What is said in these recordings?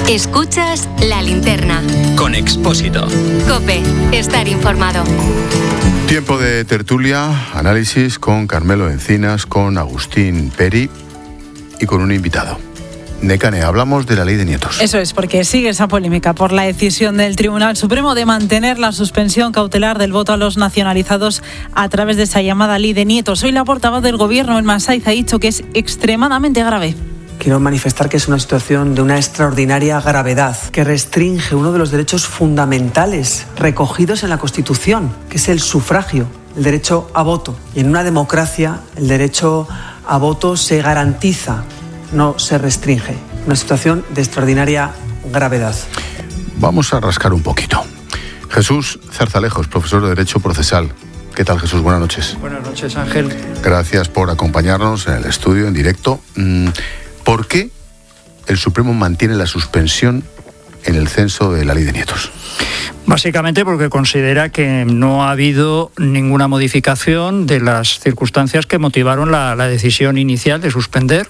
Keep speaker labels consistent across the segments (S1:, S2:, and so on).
S1: Escuchas La Linterna.
S2: Con Expósito.
S1: COPE. Estar informado.
S3: Tiempo de tertulia, análisis con Carmelo Encinas, con Agustín Peri y con un invitado. Nekane, hablamos de la ley de nietos.
S4: Eso es, porque sigue esa polémica por la decisión del Tribunal Supremo de mantener la suspensión cautelar del voto a los nacionalizados a través de esa llamada ley de nietos. Hoy la portavoz del Gobierno, Elma Saiz, ha dicho que es extremadamente grave.
S5: Quiero manifestar que es una situación de una extraordinaria gravedad que restringe uno de los derechos fundamentales recogidos en la Constitución, que es el sufragio, el derecho a voto. Y en una democracia el derecho a voto se garantiza, no se restringe. Una situación de extraordinaria gravedad.
S3: Vamos a rascar un poquito. Jesús Zarzalejos, profesor de Derecho Procesal. ¿Qué tal, Jesús? Buenas noches.
S6: Buenas noches, Ángel.
S3: Gracias por acompañarnos en el estudio, en directo. ¿Por qué el Supremo mantiene la suspensión en el censo de la ley de nietos?
S6: Básicamente porque considera que no ha habido ninguna modificación de las circunstancias que motivaron la decisión inicial de suspender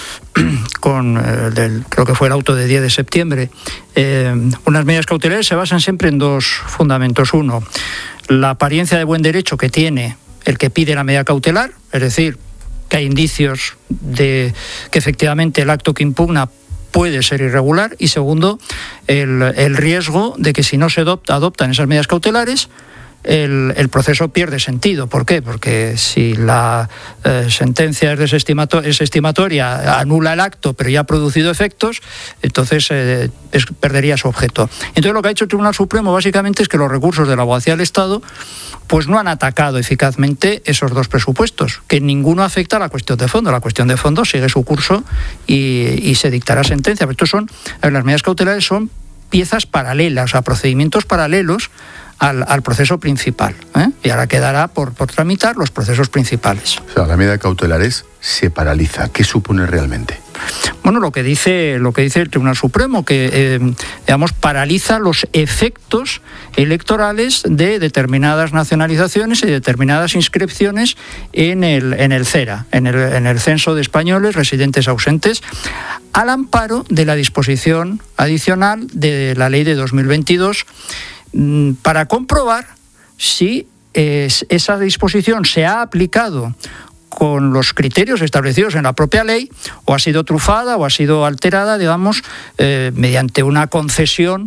S6: creo que fue el auto de 10 de septiembre. Unas medidas cautelares se basan siempre en dos fundamentos. Uno, la apariencia de buen derecho que tiene el que pide la medida cautelar, es decir, que hay indicios de que efectivamente el acto que impugna puede ser irregular, y segundo, el riesgo de que si no se adoptan esas medidas cautelares, el proceso pierde sentido. ¿Por qué? Porque si la sentencia es estimatoria, anula el acto, pero ya ha producido efectos, entonces perdería su objeto. Entonces lo que ha hecho el Tribunal Supremo básicamente es que los recursos de la Abogacía del Estado pues no han atacado eficazmente esos dos presupuestos, que ninguno afecta a la cuestión de fondo. La cuestión de fondo sigue su curso y se dictará sentencia. Pero las medidas cautelares son piezas paralelas, a procedimientos paralelos al proceso principal, y ahora quedará por tramitar los procesos principales.
S3: O sea, la medida cautelar se paraliza. ¿Qué supone realmente?
S6: Bueno, lo que dice el Tribunal Supremo, que paraliza los efectos electorales de determinadas nacionalizaciones y determinadas inscripciones en el CERA, en el Censo de Españoles Residentes Ausentes, al amparo de la disposición adicional de la Ley de 2022, para comprobar si esa disposición se ha aplicado con los criterios establecidos en la propia ley, o ha sido trufada o ha sido alterada, mediante una concesión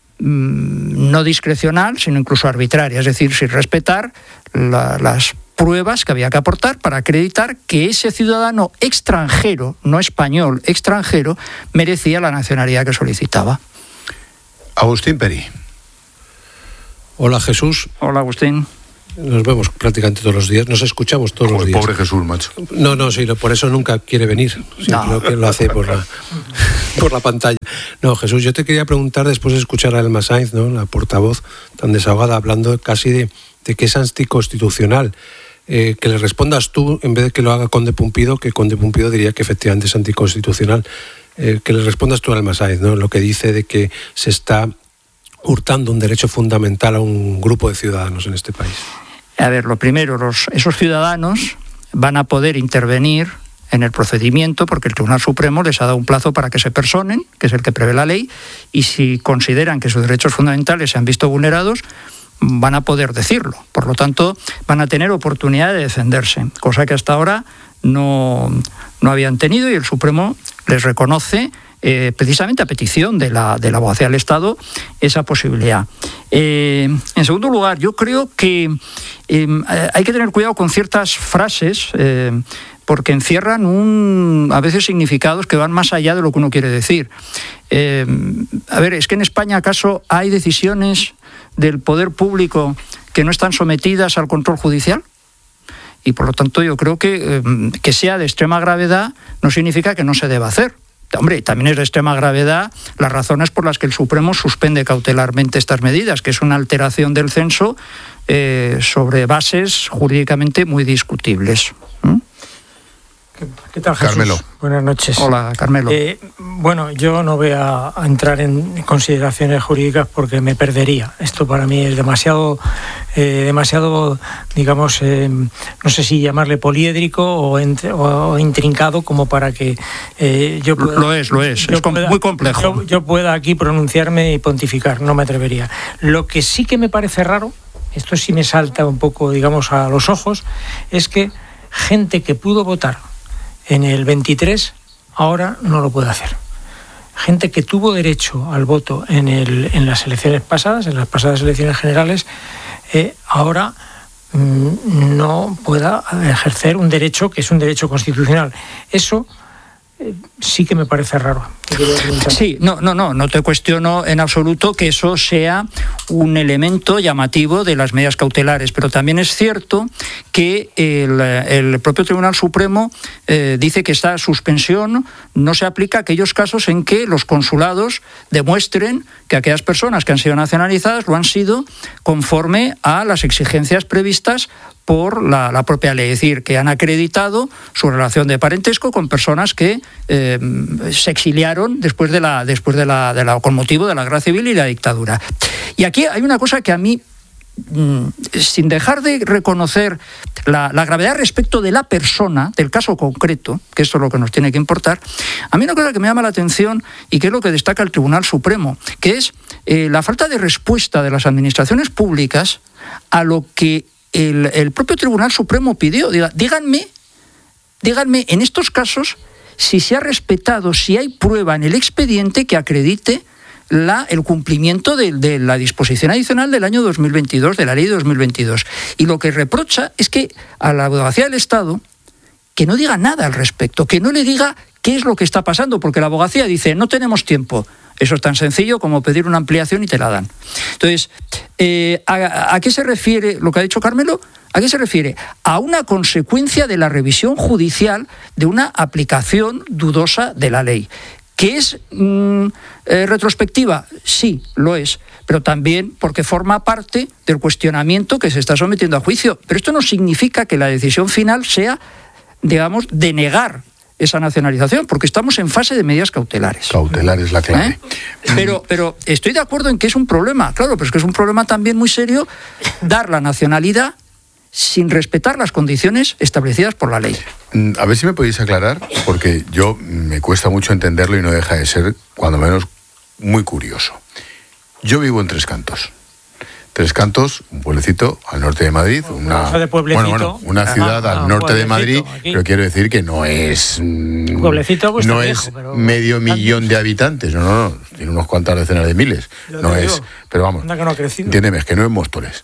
S6: no discrecional, sino incluso arbitraria, es decir, sin respetar las pruebas que había que aportar para acreditar que ese ciudadano extranjero, no español, extranjero, merecía la nacionalidad que solicitaba.
S3: Agustín Peri.
S7: Hola, Jesús.
S6: Hola, Agustín.
S7: Nos vemos prácticamente todos los días, nos escuchamos todos los días.
S3: Pobre Jesús, macho.
S7: No, sí, por eso nunca quiere venir, sino que lo hace por la pantalla. No, Jesús, yo te quería preguntar, después de escuchar a Elma Saiz, ¿no?, la portavoz tan desahogada, hablando casi de que es anticonstitucional, que le respondas tú, en vez de que lo haga Conde Pumpido, que Conde Pumpido diría que efectivamente es anticonstitucional, que le respondas tú a Elma Saiz, ¿no?, lo que dice de que se está hurtando un derecho fundamental a un grupo de ciudadanos en este país.
S6: A ver, lo primero, esos ciudadanos van a poder intervenir en el procedimiento porque el Tribunal Supremo les ha dado un plazo para que se personen, que es el que prevé la ley, y si consideran que sus derechos fundamentales se han visto vulnerados, van a poder decirlo. Por lo tanto, van a tener oportunidad de defenderse, cosa que hasta ahora no habían tenido, y el Supremo les reconoce, precisamente a petición de la Abogacía del Estado, esa posibilidad. En segundo lugar, yo creo que hay que tener cuidado con ciertas frases, porque encierran a veces significados que van más allá de lo que uno quiere decir. A ver, ¿es que en España acaso hay decisiones del poder público que no están sometidas al control judicial? Y por lo tanto yo creo que sea de extrema gravedad no significa que no se deba hacer. Hombre, también es de extrema gravedad las razones por las que el Supremo suspende cautelarmente estas medidas, que es una alteración del censo sobre bases jurídicamente muy discutibles.
S2: ¿Qué tal, Jesús?
S3: Carmelo.
S2: Buenas noches.
S6: Hola, Carmelo.
S2: Bueno, yo no voy a entrar en consideraciones jurídicas porque me perdería. Esto para mí es demasiado, digamos, no sé si llamarle poliédrico o intrincado como para que yo pueda...
S6: Lo es. Muy complejo.
S2: Yo pueda aquí pronunciarme y pontificar, no me atrevería. Lo que sí que me parece raro, esto sí me salta un poco, digamos, a los ojos, es que gente que pudo votar en el 23 ahora no lo puede hacer. Gente que tuvo derecho al voto en las elecciones pasadas, en las pasadas elecciones generales, ahora no pueda ejercer un derecho que es un derecho constitucional. Eso sí que me parece raro.
S6: Sí, no te cuestiono en absoluto que eso sea un elemento llamativo de las medidas cautelares, pero también es cierto que el propio Tribunal Supremo dice que esta suspensión no se aplica a aquellos casos en que los consulados demuestren que aquellas personas que han sido nacionalizadas lo han sido conforme a las exigencias previstas por la propia ley, es decir, que han acreditado su relación de parentesco con personas que se exiliaron con motivo de la guerra civil y la dictadura. Y aquí hay una cosa que a mí, sin dejar de reconocer la gravedad respecto de la persona, del caso concreto, que esto es lo que nos tiene que importar, a mí una cosa que me llama la atención y que es lo que destaca el Tribunal Supremo, que es la falta de respuesta de las administraciones públicas a lo que el propio Tribunal Supremo pidió. Díganme en estos casos si se ha respetado, si hay prueba en el expediente que acredite el cumplimiento de la disposición adicional del año 2022, de la ley de 2022. Y lo que reprocha es que a la Abogacía del Estado que no diga nada al respecto, que no le diga qué es lo que está pasando, porque la Abogacía dice, no tenemos tiempo. Eso es tan sencillo como pedir una ampliación y te la dan. Entonces, ¿a qué se refiere lo que ha dicho Carmelo? ¿A qué se refiere? A una consecuencia de la revisión judicial de una aplicación dudosa de la ley. ¿Que es retrospectiva? Sí, lo es, pero también porque forma parte del cuestionamiento que se está sometiendo a juicio. Pero esto no significa que la decisión final sea, digamos, denegar esa nacionalización, porque estamos en fase de medidas cautelares.
S3: Cautelar es la clave.
S6: Pero estoy de acuerdo en que es un problema, claro, pero es que es un problema también muy serio dar la nacionalidad sin respetar las condiciones establecidas por la ley.
S3: A ver si me podéis aclarar, porque yo me cuesta mucho entenderlo y no deja de ser, cuando menos, muy curioso. Yo vivo en Tres Cantos. Tres Cantos, un pueblecito al norte de Madrid, una ciudad al norte de Madrid, aquí. Pero quiero decir que no es no es medio millón de habitantes, no, tiene unos cuantas decenas de miles, pero vamos, entiéndeme, es que no es Móstoles.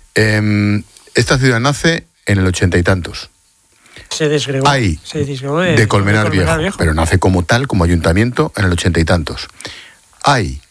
S3: Esta ciudad nace en el 80 y tantos.
S2: Se desgregó
S3: de Colmenar Viejo, pero nace como tal, como ayuntamiento, en el 80 y tantos. Hay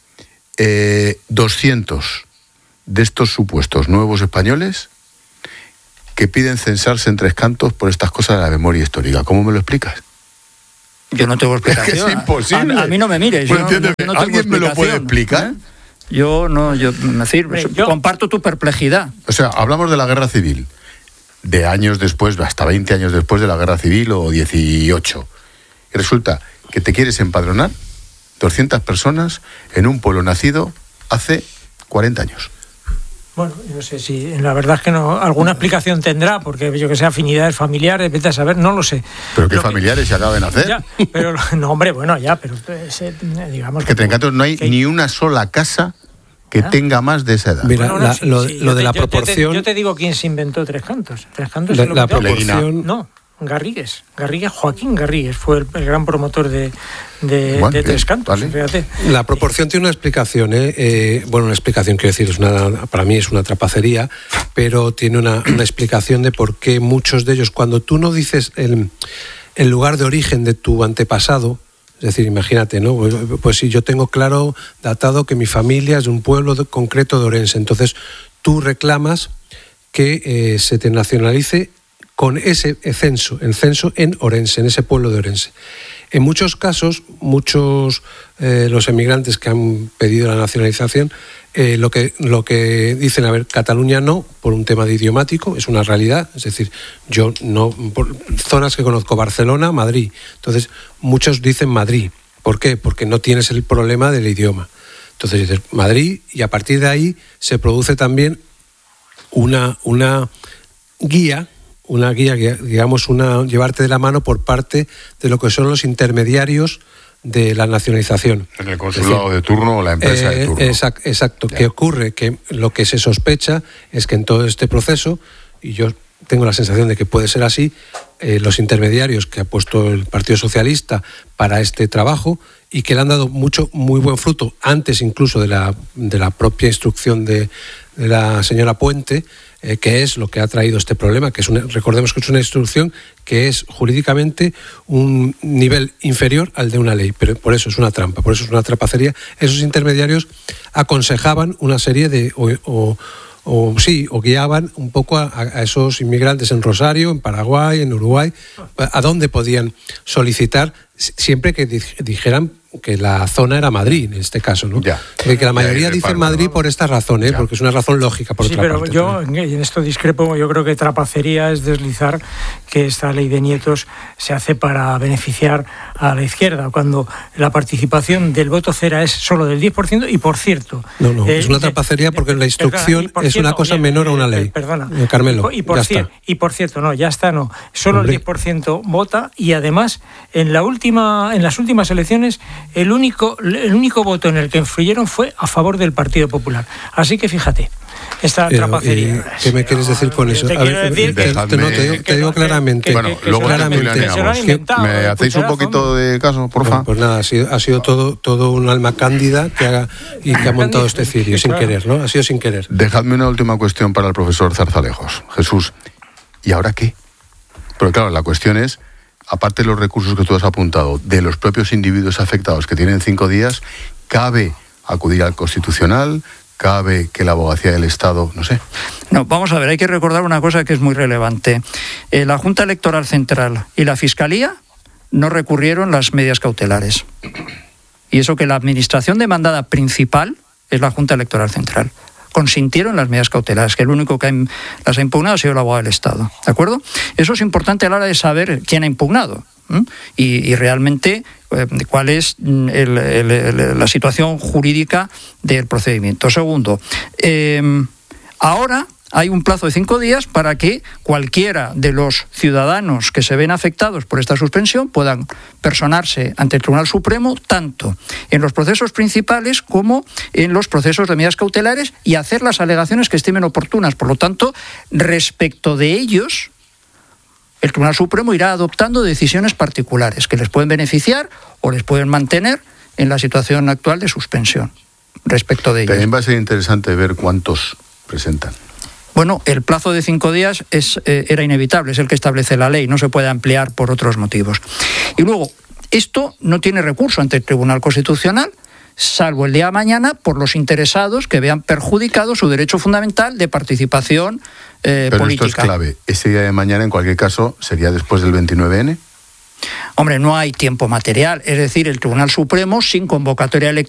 S3: 200 de estos supuestos nuevos españoles que piden censarse en Tres Cantos por estas cosas de la memoria histórica. ¿Cómo me lo explicas?
S6: Yo no tengo explicación.
S3: Es que es imposible.
S6: A mí no me mires.
S3: Bueno, yo no tengo ¿alguien me lo puede explicar?
S6: Yo comparto tu perplejidad.
S3: O sea, hablamos de la guerra civil, de años después, hasta 20 años después de la guerra civil o 18. Y resulta que te quieres empadronar 200 personas en un pueblo nacido hace 40 años.
S2: Bueno, no sé si, la verdad es que no, alguna explicación tendrá, porque yo que sé, afinidades familiares, vete a saber, no lo sé.
S3: ¿Pero qué familiares se acaban de hacer?
S2: Ya, pero, no, hombre, bueno, ya, pero digamos
S3: que Tres Cantos no hay ni una sola casa que tenga más de esa edad.
S7: Mira, lo de la proporción...
S2: Yo te digo quién se inventó Tres Cantos. Tres Cantos
S7: la proporción...
S2: No, Garrigues, Joaquín Garrigues fue el gran promotor de Tres Cantos, ¿vale? Fíjate.
S7: La proporción tiene una explicación, una explicación, quiero decir, para mí es una trapacería, pero tiene una explicación de por qué muchos de ellos, cuando tú no dices el lugar de origen de tu antepasado, es decir, imagínate, ¿no? Pues si yo tengo claro, datado, que mi familia es de un pueblo concreto de Orense, entonces tú reclamas que se te nacionalice con ese censo, el censo en Orense, en ese pueblo de Orense. En muchos casos, los emigrantes que han pedido la nacionalización, lo que dicen, a ver, Cataluña no, por un tema de idiomático, es una realidad, es decir, yo no, por zonas que conozco, Barcelona, Madrid, entonces muchos dicen Madrid. ¿Por qué? Porque no tienes el problema del idioma. Entonces dices Madrid, y a partir de ahí se produce también una guía, digamos, llevarte de la mano por parte de lo que son los intermediarios de la nacionalización.
S3: En el consulado de turno o la empresa de turno.
S7: Exacto. ¿Qué ocurre? Que lo que se sospecha es que en todo este proceso, y yo tengo la sensación de que puede ser así, los intermediarios que ha puesto el Partido Socialista para este trabajo y que le han dado muy buen fruto, antes incluso de la propia instrucción de la señora Puente, que es lo que ha traído este problema, que recordemos que es una instrucción que es jurídicamente un nivel inferior al de una ley, pero por eso es una trampa, por eso es una trapacería. Esos intermediarios aconsejaban una serie de o guiaban un poco a esos inmigrantes en Rosario, en Paraguay, en Uruguay, a dónde podían solicitar, siempre que dijeran que la zona era Madrid, en este caso, ¿no? Ya. Que la mayoría dice Madrid por esta razón, porque es una razón lógica, por otra parte. Sí,
S2: pero yo en esto discrepo. Yo creo que trapacería es deslizar que esta ley de nietos se hace para beneficiar a la izquierda, cuando la participación del voto cera es solo del 10%, y por cierto...
S7: No, es una trapacería porque la instrucción es una cosa menor a una ley.
S2: Perdona.
S7: Carmelo,
S2: y por cierto, solo el 10% vota, y además en las últimas elecciones el único voto en el que influyeron fue a favor del Partido Popular. Así que fíjate, esta trapacería.
S7: ¿Qué me quieres decir con eso? Te digo claramente.
S3: Bueno, luego ¿me hacéis un poquito de caso, porfa?
S7: Pues nada, ha sido todo un alma cándida que ha montado este cirio, sin querer, ¿no? Ha sido sin querer.
S3: Dejadme una última cuestión para el profesor Zarzalejos. Jesús, ¿y ahora qué? Pero claro, la cuestión es, aparte de los recursos que tú has apuntado, de los propios individuos afectados que tienen 5 días, ¿cabe acudir al Constitucional? ¿Cabe que la abogacía del Estado, no sé?
S6: No, vamos a ver, hay que recordar una cosa que es muy relevante. La Junta Electoral Central y la Fiscalía no recurrieron las medidas cautelares. Y eso que la administración demandada principal es la Junta Electoral Central. Consintieron las medidas cautelares, que el único que las ha impugnado ha sido el abogado del Estado. ¿De acuerdo? Eso es importante a la hora de saber quién ha impugnado y realmente cuál es la situación jurídica del procedimiento. Segundo, ahora hay un plazo de 5 días para que cualquiera de los ciudadanos que se ven afectados por esta suspensión puedan personarse ante el Tribunal Supremo, tanto en los procesos principales como en los procesos de medidas cautelares, y hacer las alegaciones que estimen oportunas. Por lo tanto, respecto de ellos, el Tribunal Supremo irá adoptando decisiones particulares que les pueden beneficiar o les pueden mantener en la situación actual de suspensión respecto de ellos.
S3: También va a ser interesante ver cuántos presentan.
S6: Bueno, el plazo de 5 días era inevitable, es el que establece la ley, no se puede ampliar por otros motivos. Y luego, esto no tiene recurso ante el Tribunal Constitucional, salvo el día de mañana por los interesados que vean perjudicado su derecho fundamental de participación
S3: Pero
S6: política.
S3: Esto es clave. Ese día de mañana, en cualquier caso, ¿sería después del 29N?
S6: Hombre, no hay tiempo material, es decir, el Tribunal Supremo, sin convocatoria electoral,